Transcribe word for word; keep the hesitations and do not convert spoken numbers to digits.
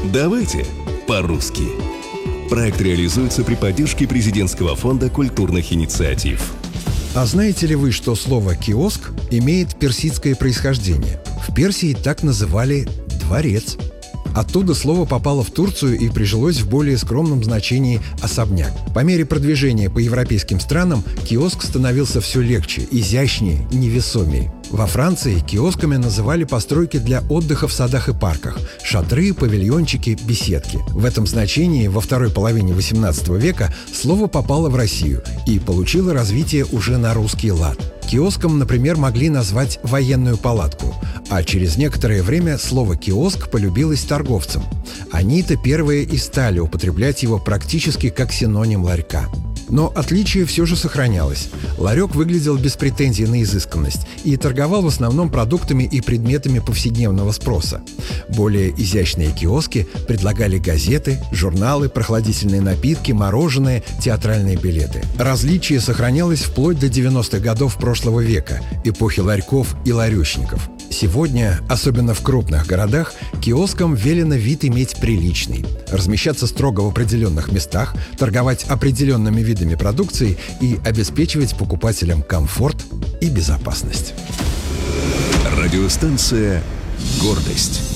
Давайте по-русски. Проект реализуется при поддержке Президентского фонда культурных инициатив. А знаете ли вы, что слово «киоск» имеет персидское происхождение? В Персии так называли «дворец». Оттуда слово попало в Турцию и прижилось в более скромном значении «особняк». По мере продвижения по европейским странам киоск становился все легче, изящнее, невесомее. Во Франции киосками называли постройки для отдыха в садах и парках – шатры, павильончики, беседки. В этом значении во второй половине восемнадцатого века слово попало в Россию и получило развитие уже на русский лад. Киоском, например, могли назвать военную палатку, а через некоторое время слово «киоск» полюбилось торговцам. Они-то первые и стали употреблять его практически как синоним ларька. Но отличие все же сохранялось. Ларек выглядел без претензий на изысканность и торговал в основном продуктами и предметами повседневного спроса. Более изящные киоски предлагали газеты, журналы, прохладительные напитки, мороженое, театральные билеты. Различие сохранялось вплоть до девяностых годов прошлого века, эпохи ларьков и ларечников. Сегодня, особенно в крупных городах, киоскам велено вид иметь приличный, размещаться строго в определенных местах, торговать определенными видами продукции и обеспечивать покупателям комфорт и безопасность. Радиостанция «Гордость».